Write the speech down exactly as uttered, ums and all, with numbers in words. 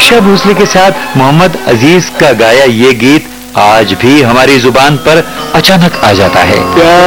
आशा भोसले के साथ मोहम्मद अजीज का गाया ये गीत आज भी हमारी जुबान पर अचानक आ जाता है।